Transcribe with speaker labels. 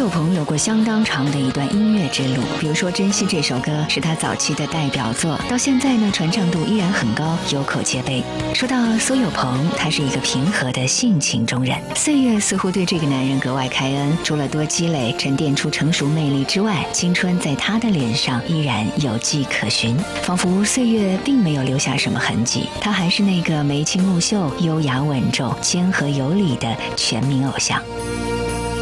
Speaker 1: 有朋有过相当长的一段音乐之路，比如说《珍惜》这首歌是他早期的代表作，到现在呢传唱度依然很高，有口皆碑。说到苏有朋，他是一个平和的性情中人，岁月似乎对这个男人格外开恩，除了多积累沉淀出成熟魅力之外，青春在他的脸上依然有迹可循，仿佛岁月并没有留下什么痕迹，他还是那个眉清目秀、优雅稳重、谦和有礼的全民偶像。